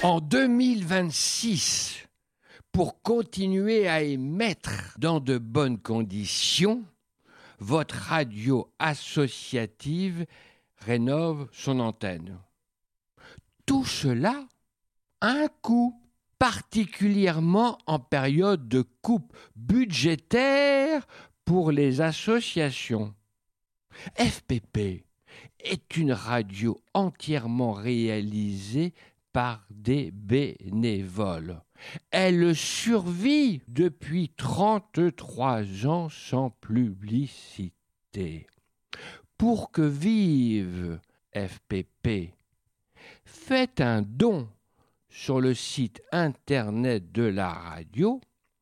En 2026, pour continuer à émettre dans de bonnes conditions, votre radio associative rénove son antenne. Tout cela a un coût, particulièrement en période de coupe budgétaire pour les associations. FPP est une radio entièrement réalisée par des bénévoles. Elle survit depuis 33 ans sans publicité. Pour que vive FPP, faites un don sur le site internet de la radio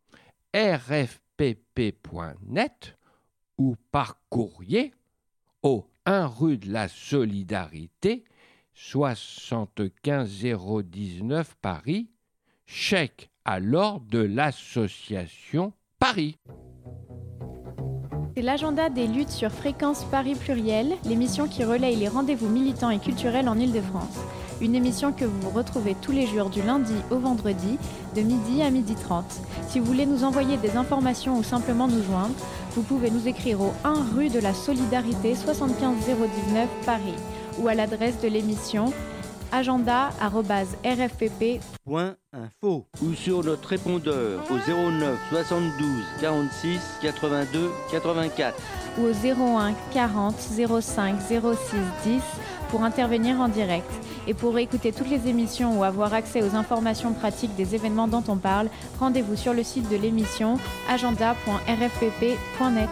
rfpp.net ou par courrier au 1 rue de la Solidarité, 75 019 Paris, chèque à l'ordre de l'association Paris. C'est l'agenda des luttes sur Fréquence Paris Pluriel, l'émission qui relaye les rendez-vous militants et culturels en Île-de-France. Une émission que vous retrouvez tous les jours du lundi au vendredi, de midi à 12h30. Si vous voulez nous envoyer des informations ou simplement nous joindre, vous pouvez nous écrire au 1 rue de la Solidarité, 75 019 Paris, ou à l'adresse de l'émission agenda@rfpp.info ou sur notre répondeur au 09 72 46 82 84 ou au 01 40 05 06 10 pour intervenir en direct. Et pour écouter toutes les émissions ou avoir accès aux informations pratiques des événements dont on parle, rendez-vous sur le site de l'émission agenda.rfpp.net.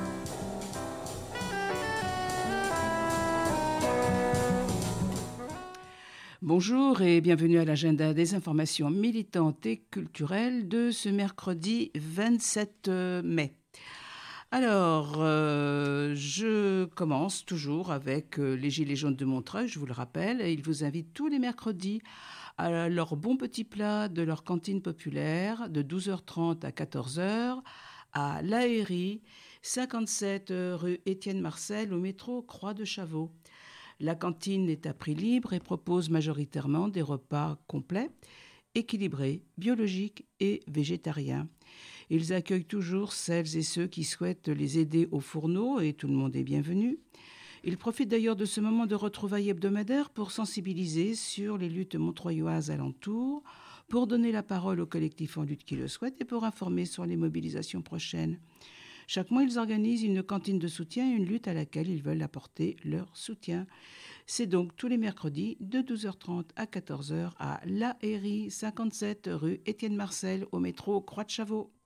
Bonjour et bienvenue à l'agenda des informations militantes et culturelles de ce mercredi 27 mai. Alors, je commence toujours avec les Gilets jaunes de Montreuil, je vous le rappelle. Ils vous invitent tous les mercredis à leur bon petit plat de leur cantine populaire de 12h30 à 14h à l'Aérie, 57 rue Étienne Marcel au métro Croix de Chavaux. La cantine est à prix libre et propose majoritairement des repas complets, équilibrés, biologiques et végétariens. Ils accueillent toujours celles et ceux qui souhaitent les aider au fourneau et tout le monde est bienvenu. Ils profitent d'ailleurs de ce moment de retrouvailles hebdomadaires pour sensibiliser sur les luttes montreuilloises alentours, pour donner la parole aux collectifs en lutte qui le souhaitent et pour informer sur les mobilisations prochaines. Chaque mois, ils organisent une cantine de soutien et une lutte à laquelle ils veulent apporter leur soutien. C'est donc tous les mercredis de 12h30 à 14h à l'Aérie, 57 rue Étienne Marcel au métro Croix de Chavaux.